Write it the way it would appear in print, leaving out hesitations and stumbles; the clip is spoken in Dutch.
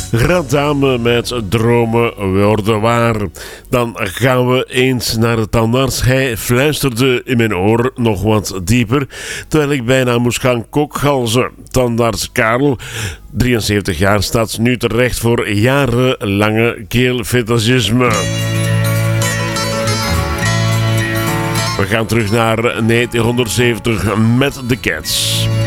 Radame met dromen worden waar. Dan gaan we eens naar de tandarts. Hij fluisterde in mijn oor nog wat dieper, terwijl ik bijna moest gaan kokhalzen. Tandarts Karel, 73 jaar, staat nu terecht voor jarenlange keelfetisjisme. We gaan terug naar 1970 met The Cats.